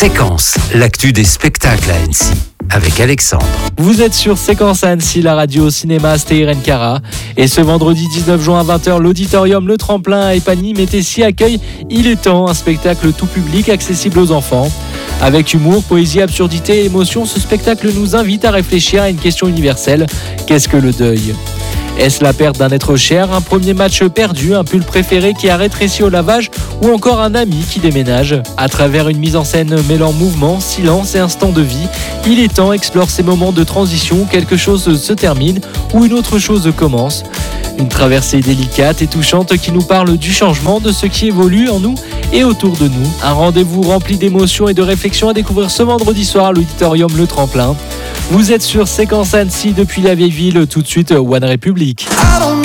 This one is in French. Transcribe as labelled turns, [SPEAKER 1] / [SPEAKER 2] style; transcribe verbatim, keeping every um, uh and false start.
[SPEAKER 1] Séquence, l'actu des spectacles à Annecy, avec Alexandre.
[SPEAKER 2] Vous êtes sur Séquence à Annecy, la radio cinéma Stéphane Cara. Et ce vendredi dix-neuf juin à vingt heures, l'auditorium Le Tremplin à Épagny Métessy accueille Il est temps, un spectacle tout public accessible aux enfants. Avec humour, poésie, absurdité et émotion, ce spectacle nous invite à réfléchir à une question universelle. Qu'est-ce que le deuil ? Est-ce la perte d'un être cher, un premier match perdu, un pull préféré qui a rétréci au lavage ou encore un ami qui déménage ? À travers une mise en scène mêlant mouvement, silence et instant de vie, Il est temps explore ces moments de transition où quelque chose se termine ou une autre chose commence. Une traversée délicate et touchante qui nous parle du changement, de ce qui évolue en nous et autour de nous. Un rendez-vous rempli d'émotions et de réflexions à découvrir ce vendredi soir à l'auditorium Le Tremplin. Vous êtes sur Séquence Annecy depuis la vieille ville, tout de suite One République.